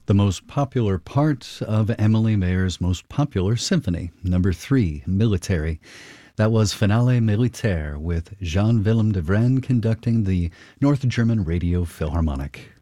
The most popular part of Emily Mayer's most popular symphony, number 3, Military. That was Finale Militaire with Jean-Willem de Vrenne conducting the North German Radio Philharmonic.